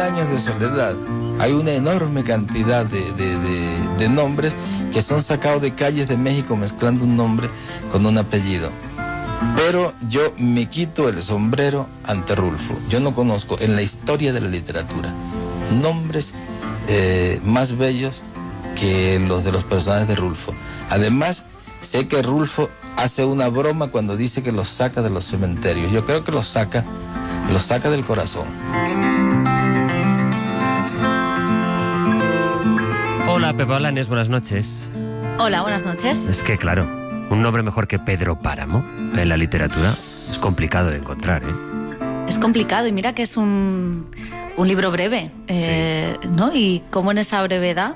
años de soledad hay una enorme cantidad de nombres que son sacados de calles de México mezclando un nombre con un apellido. Pero yo me quito el sombrero ante Rulfo. Yo no conozco en la historia de la literatura nombres más bellos que los de los personajes de Rulfo. Además, sé que Rulfo hace una broma cuando dice que los saca de los cementerios. Yo creo que los saca del corazón. Hola, Pepa Blanes, buenas noches. Hola, buenas noches. Es que, claro, un nombre mejor que Pedro Páramo en la literatura es complicado de encontrar, ¿eh? Es complicado y mira que es un libro breve, Sí. ¿no? Y cómo en esa brevedad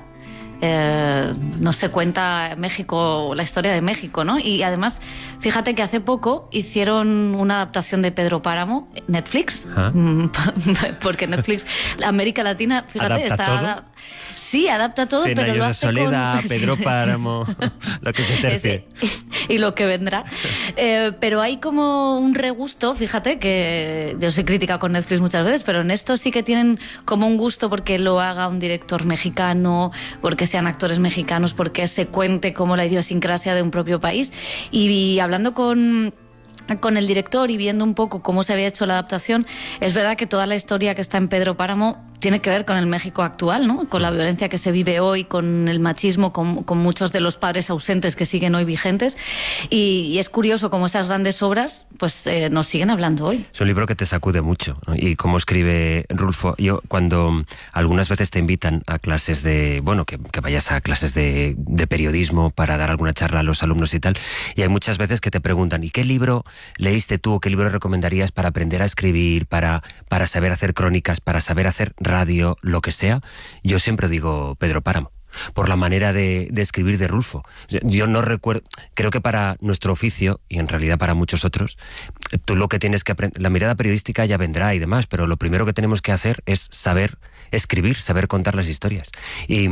no se cuenta México, la historia de México, ¿no? Y además, fíjate que hace poco hicieron una adaptación de Pedro Páramo, Netflix, porque Netflix, la América Latina, fíjate, ¿Adapta todo? Sí, adapta todo, 100 pero años lo de hace soledad, con... Pedro Páramo, lo que se tercie. Y lo que vendrá. Pero hay como un regusto, fíjate, que yo soy crítica con Netflix muchas veces, pero en esto sí que tienen como un gusto porque lo haga un director mexicano, porque sean actores mexicanos, porque se cuente como la idiosincrasia de un propio país. Y hablando con el director y viendo un poco cómo se había hecho la adaptación, es verdad que toda la historia que está en Pedro Páramo tiene que ver con el México actual, ¿no? Con la violencia que se vive hoy, con el machismo, con muchos de los padres ausentes que siguen hoy vigentes. Y es curioso cómo esas grandes obras pues nos siguen hablando hoy. Es un libro que te sacude mucho, ¿no? Y cómo escribe Rulfo. Yo, cuando algunas veces te invitan a clases de... Bueno, que vayas a clases de periodismo para dar alguna charla a los alumnos y tal, y hay muchas veces que te preguntan, ¿y qué libro leíste tú o qué libro recomendarías para aprender a escribir, para saber hacer crónicas, para saber hacer radio, lo que sea? Yo siempre digo Pedro Páramo, por la manera de escribir de Rulfo. Yo no recuerdo, creo que para nuestro oficio, y en realidad para muchos otros, tú lo que tienes que aprender, la mirada periodística ya vendrá y demás, pero lo primero que tenemos que hacer es saber escribir, saber contar las historias. Y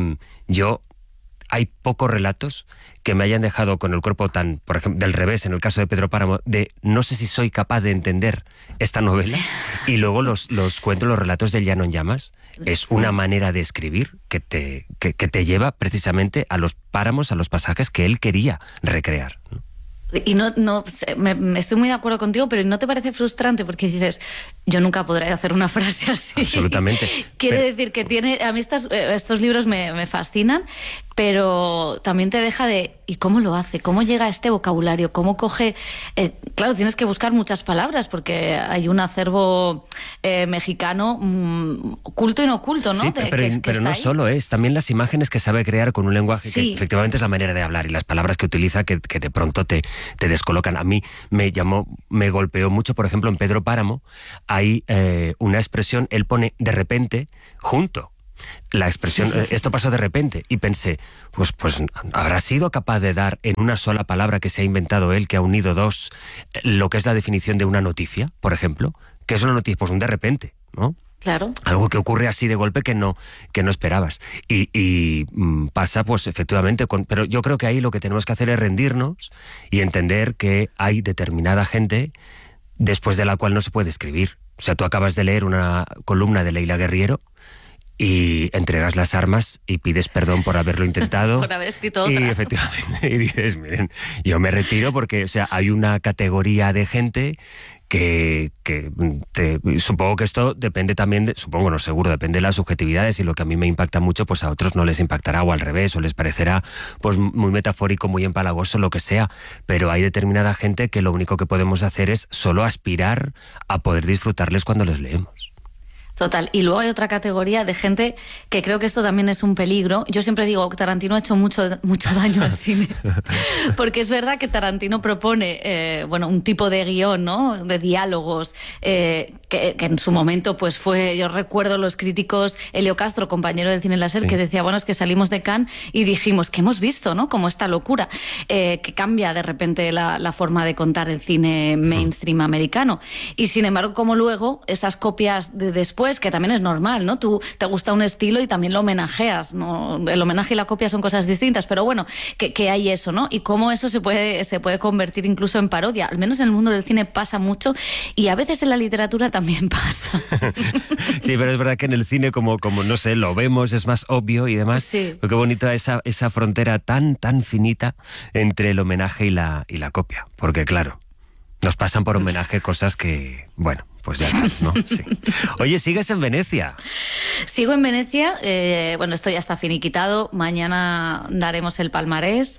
hay pocos relatos que me hayan dejado con el cuerpo tan, por ejemplo, del revés, en el caso de Pedro Páramo, de no sé si soy capaz de entender esta novela, y luego los cuentos, los relatos del Llano en Llamas. Es una manera de escribir que te lleva precisamente a los páramos, a los pasajes que él quería recrear, ¿no? Y me estoy muy de acuerdo contigo, pero ¿no te parece frustrante? Porque dices, yo nunca podré hacer una frase así. Absolutamente. Quiere decir que a mí estos libros me fascinan, pero también te deja de... ¿Y cómo lo hace? ¿Cómo llega a este vocabulario? ¿Cómo coge...? Claro, tienes que buscar muchas palabras porque hay un acervo mexicano culto y no culto, ¿no? Sí, pero no solo es, también las imágenes que sabe crear con un lenguaje que efectivamente es la manera de hablar, y las palabras que utiliza que de pronto te descolocan. A mí me golpeó mucho, por ejemplo, en Pedro Páramo hay una expresión, él pone de repente junto. La expresión, esto pasó de repente, y pensé, pues habrá sido capaz de dar en una sola palabra que se ha inventado él, que ha unido dos, lo que es la definición de una noticia, por ejemplo, que es una noticia, pues un de repente, ¿no? Claro. Algo que ocurre así de golpe que no esperabas. Y pasa, pues efectivamente, pero yo creo que ahí lo que tenemos que hacer es rendirnos y entender que hay determinada gente después de la cual no se puede escribir. O sea, tú acabas de leer una columna de Leila Guerriero y entregas las armas y pides perdón por haberlo intentado. Por haber escrito otra. Y efectivamente, y dices, miren, yo me retiro porque, o sea, hay una categoría de gente que supongo que esto depende también, supongo, no seguro, depende de las subjetividades, y lo que a mí me impacta mucho, pues a otros no les impactará, o al revés, o les parecerá pues muy metafórico, muy empalagoso, lo que sea, pero hay determinada gente que lo único que podemos hacer es solo aspirar a poder disfrutarles cuando les leemos. Total. Y luego hay otra categoría de gente que creo que esto también es un peligro. Yo siempre digo que Tarantino ha hecho mucho daño al cine. Porque es verdad que Tarantino propone un tipo de guión, ¿no? De diálogos, que en su momento pues fue, yo recuerdo los críticos, Elio Castro, compañero del Cine Láser, que decía, bueno, es que salimos de Cannes y dijimos, ¿qué hemos visto, no? Como esta locura, que cambia de repente la forma de contar el cine mainstream americano. Y sin embargo, como luego esas copias de después después, que también es normal, ¿no? Tú te gusta un estilo y también lo homenajeas, ¿no? El homenaje y la copia son cosas distintas, pero bueno, que hay eso, ¿no? Y cómo eso se puede convertir incluso en parodia. Al menos en el mundo del cine pasa mucho y a veces en la literatura también pasa. Sí, pero es verdad que en el cine, como no sé, lo vemos, es más obvio y demás. Sí. Pero qué bonita esa frontera tan finita entre el homenaje y la copia. Porque claro, nos pasan por homenaje cosas que, bueno, pues ya está, ¿no? Sí. Oye, ¿sigues en Venecia? Sigo en Venecia, bueno, esto ya está finiquitado, mañana daremos el palmarés,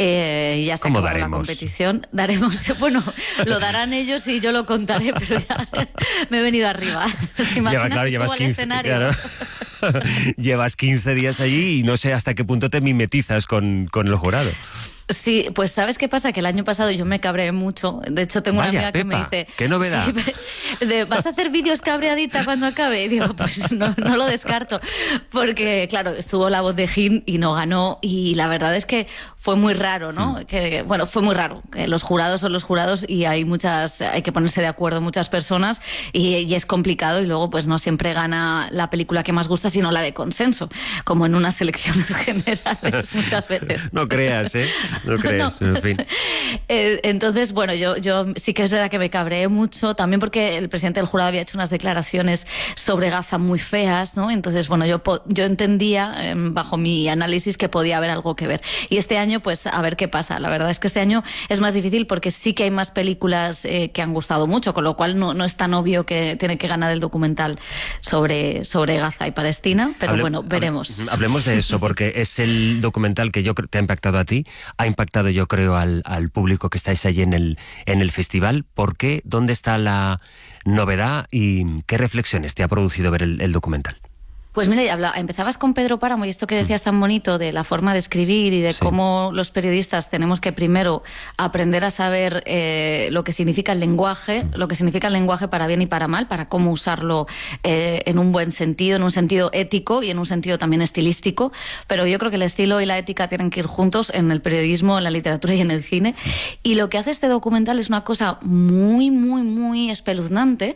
ya se acabó la competición, bueno, lo darán ellos y yo lo contaré, pero ya me he venido arriba. ¿Te imaginas que subo al escenario? Claro. Llevas 15 días allí y no sé hasta qué punto te mimetizas con el jurado. Sí, pues ¿sabes qué pasa? Que el año pasado yo me cabreé mucho. De hecho, tengo una amiga que me dice... ¿Qué novedad? Sí, ¿vas a hacer vídeos cabreadita cuando acabe? Y digo, pues no lo descarto. Porque, claro, estuvo la voz de Jin y no ganó. Y la verdad es que fue muy raro, ¿no? Fue muy raro. Los jurados son los jurados y hay que ponerse de acuerdo muchas personas y es complicado. Y luego, pues no siempre gana la película que más gusta, sino la de consenso. Como en unas elecciones generales muchas veces. No creas, ¿eh? No crees, no. En fin. Entonces, bueno, yo sí que es verdad que me cabreé mucho, también porque el presidente del jurado había hecho unas declaraciones sobre Gaza muy feas, ¿no? Entonces, bueno, yo entendía, bajo mi análisis, que podía haber algo que ver. Y este año, pues, a ver qué pasa. La verdad es que este año es más difícil porque sí que hay más películas que han gustado mucho, con lo cual no es tan obvio que tiene que ganar el documental sobre Gaza y Palestina, pero bueno, veremos. Hablemos de eso, porque es el documental que yo creo te ha impactado a ti, ha impactado yo creo al público que estáis allí en el festival. ¿Por qué? ¿Dónde está la novedad? ¿Y qué reflexiones te ha producido ver el documental? Pues mira, empezabas con Pedro Páramo y esto que decías tan bonito de la forma de escribir y de cómo los periodistas tenemos que primero aprender a saber lo que significa el lenguaje para bien y para mal, para cómo usarlo en un buen sentido, en un sentido ético y en un sentido también estilístico. Pero yo creo que el estilo y la ética tienen que ir juntos en el periodismo, en la literatura y en el cine. Y lo que hace este documental es una cosa muy, muy, muy espeluznante,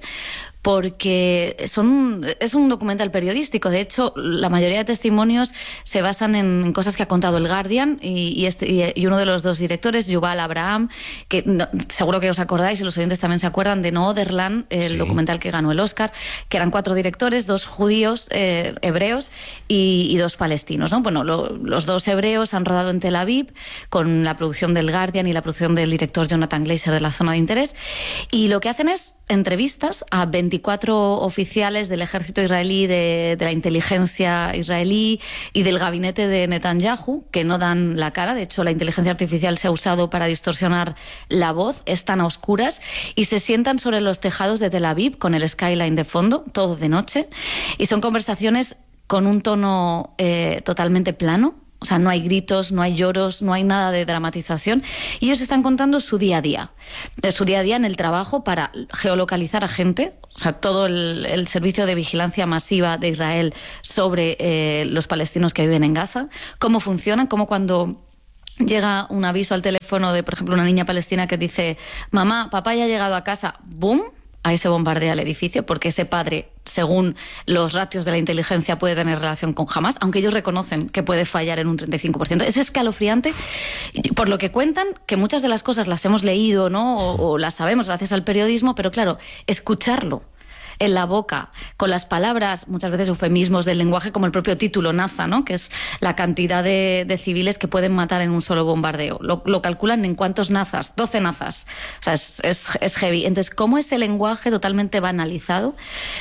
porque es un documental periodístico. De hecho, la mayoría de testimonios se basan en cosas que ha contado el Guardian y uno de los dos directores, Yuval Abraham, que seguro que os acordáis y los oyentes también se acuerdan de Noorderland, el documental que ganó el Oscar, que eran 4 directores, 2 judíos hebreos y 2 palestinos, ¿no? Bueno, los 2 hebreos han rodado en Tel Aviv con la producción del Guardian y la producción del director Jonathan Glazer de La Zona de Interés, y lo que hacen es entrevistas a 24 oficiales del ejército israelí, de la inteligencia israelí y del gabinete de Netanyahu, que no dan la cara. De hecho, la inteligencia artificial se ha usado para distorsionar la voz, están a oscuras y se sientan sobre los tejados de Tel Aviv con el skyline de fondo, todo de noche, y son conversaciones con un tono totalmente plano. O sea, no hay gritos, no hay lloros, no hay nada de dramatización. Y ellos están contando su día a día en el trabajo para geolocalizar a gente. O sea, todo el servicio de vigilancia masiva de Israel sobre los palestinos que viven en Gaza. Cómo funcionan, cómo cuando llega un aviso al teléfono de, por ejemplo, una niña palestina que dice: mamá, papá ya ha llegado a casa, ¡boom!, ahí se bombardea el edificio, porque ese padre, según los ratios de la inteligencia, puede tener relación con Hamas, aunque ellos reconocen que puede fallar en un 35%. Es escalofriante, por lo que cuentan, que muchas de las cosas las hemos leído, ¿no? o las sabemos gracias al periodismo, pero claro, escucharlo en la boca, con las palabras, muchas veces eufemismos del lenguaje, como el propio título, Naza, ¿no? Que es la cantidad de civiles que pueden matar en un solo bombardeo. Lo calculan en cuántos nazas, 12 nazas. O sea, es heavy. Entonces, cómo ese lenguaje totalmente banalizado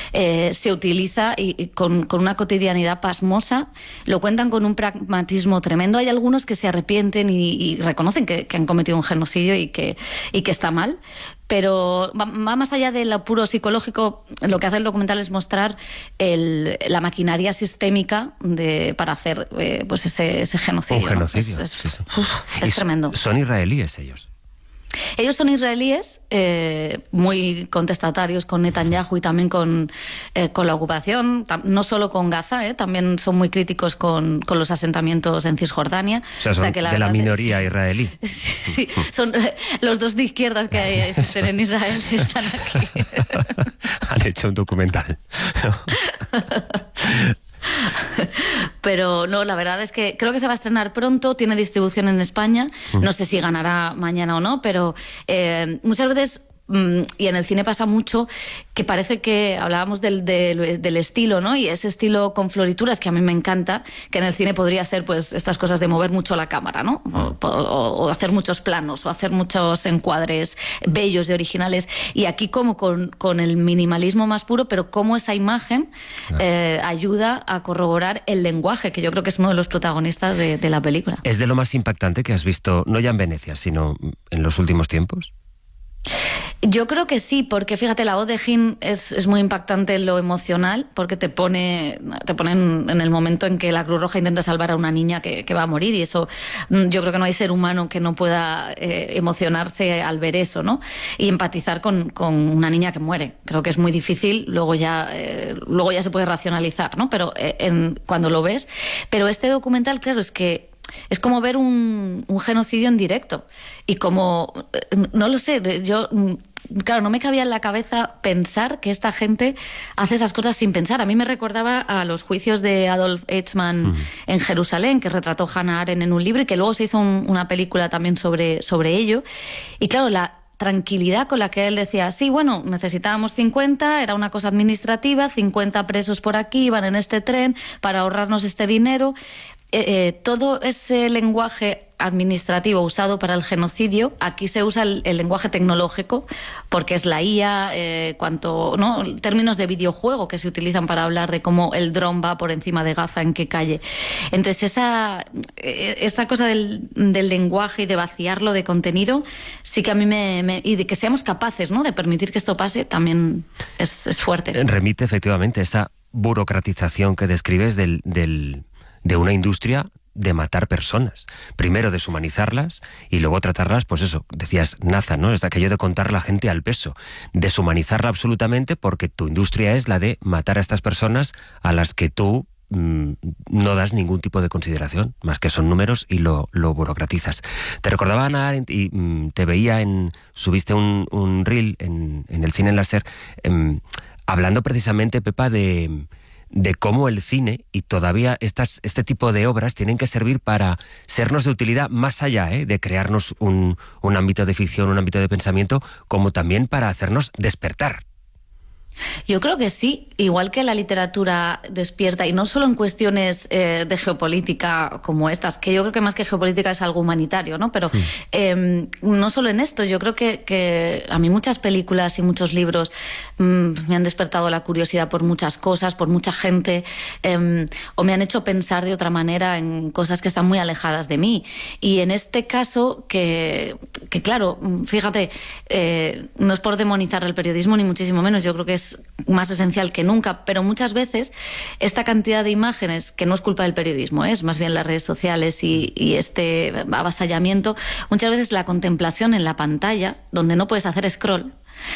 se utiliza y con una cotidianidad pasmosa, lo cuentan con un pragmatismo tremendo. Hay algunos que se arrepienten y reconocen que han cometido un genocidio y que está mal. Pero va más allá de lo puro psicológico. Lo que hace el documental es mostrar la maquinaria sistémica para hacer pues ese genocidio. Un genocidio. Es tremendo. ¿Son israelíes ellos? Ellos son israelíes, muy contestatarios con Netanyahu y también con la ocupación, no solo con Gaza, también son muy críticos con los asentamientos en Cisjordania. O sea, que de la minoría israelí. Sí, son los dos de izquierdas que existen en Israel, están aquí. Han hecho un documental. Pero no, la verdad es que creo que se va a estrenar pronto, tiene distribución en España, no sé si ganará mañana o no, pero muchas veces, y en el cine pasa mucho, que parece que hablábamos del estilo, ¿no? Y ese estilo con florituras que a mí me encanta, que en el cine podría ser pues estas cosas de mover mucho la cámara, ¿no? O hacer muchos planos, o hacer muchos encuadres bellos y originales. Y aquí como con el minimalismo más puro, pero cómo esa imagen ayuda a corroborar el lenguaje, que yo creo que es uno de los protagonistas de la película. ¿Es de lo más impactante que has visto, no ya en Venecia, sino en los últimos tiempos? Yo creo que sí, porque fíjate, la voz de Jin es muy impactante en lo emocional, porque te pone en el momento en que la Cruz Roja intenta salvar a una niña que va a morir, y eso, yo creo que no hay ser humano que no pueda emocionarse al ver eso, ¿no? Y empatizar con una niña que muere. Creo que es muy difícil, luego ya se puede racionalizar, ¿no? Pero cuando lo ves. Pero este documental, claro, es como ver un genocidio en directo. Y como, no lo sé, yo, claro, no me cabía en la cabeza pensar que esta gente hace esas cosas sin pensar. A mí me recordaba a los juicios de Adolf Eichmann en Jerusalén, que retrató Hannah Arendt en un libro y que luego se hizo una película también sobre ello. Y claro, la tranquilidad con la que él decía, sí, bueno, necesitábamos 50, era una cosa administrativa, 50 presos por aquí, iban en este tren para ahorrarnos este dinero. Todo ese lenguaje administrativo usado para el genocidio, aquí se usa el lenguaje tecnológico, porque es la IA, ¿no? Términos de videojuego que se utilizan para hablar de cómo el dron va por encima de Gaza, en qué calle. Entonces esta cosa del lenguaje y de vaciarlo de contenido, sí que a mí y de que seamos capaces, ¿no?, de permitir que esto pase, también es fuerte. Remite efectivamente esa burocratización que describes de una industria de matar personas. Primero deshumanizarlas y luego tratarlas, pues eso, decías Nathan, ¿no? Es aquello de contar la gente al peso. Deshumanizarla absolutamente porque tu industria es la de matar a estas personas a las que tú no das ningún tipo de consideración, más que son números, y lo burocratizas. Te recordaba Hannah Arendt y te veía subiste un reel en el cine en láser, hablando precisamente, Pepa, de cómo el cine y todavía este tipo de obras tienen que servir para sernos de utilidad más allá de crearnos un ámbito de ficción, un ámbito de pensamiento, como también para hacernos despertar. Yo creo que sí, igual que la literatura despierta, y no solo en cuestiones de geopolítica como estas, que yo creo que más que geopolítica es algo humanitario, ¿no? Pero no solo en esto, yo creo que a mí muchas películas y muchos libros me han despertado la curiosidad por muchas cosas, por mucha gente, o me han hecho pensar de otra manera en cosas que están muy alejadas de mí. Y en este caso, que claro, fíjate, no es por demonizar el periodismo, ni muchísimo menos, yo creo que es más esencial que nunca, pero muchas veces esta cantidad de imágenes, que no es culpa del periodismo, es más bien las redes sociales y este avasallamiento, muchas veces la contemplación en la pantalla, donde no puedes hacer scroll,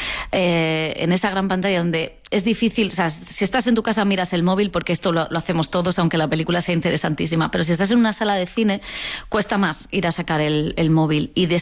en esa gran pantalla donde es difícil, o sea, si estás en tu casa miras el móvil, porque esto lo hacemos todos, aunque la película sea interesantísima, pero si estás en una sala de cine cuesta más ir a sacar el móvil, y